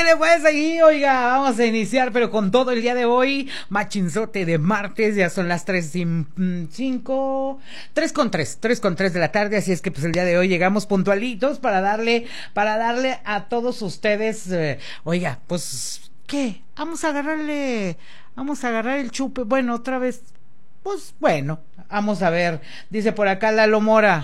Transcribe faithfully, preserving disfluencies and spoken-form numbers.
Ándale pues ahí, oiga, vamos a iniciar, pero con todo el día de hoy, machinzote de martes, ya son las tres y cinco, tres con tres, tres con tres de la tarde, así es que pues el día de hoy llegamos puntualitos para darle, para darle a todos ustedes, eh, oiga, pues, ¿qué? Vamos a agarrarle, vamos a agarrar el chupe, bueno, otra vez, pues bueno, vamos a ver, dice por acá Lalo Mora.